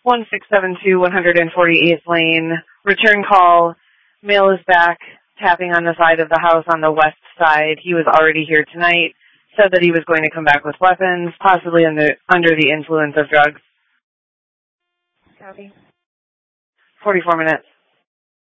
1672 148th Lane. Return call. Male is back, tapping on the side of the house on the west side. He was already here tonight. Said that he was going to come back with weapons, possibly under the influence of drugs. Copy. 44 minutes.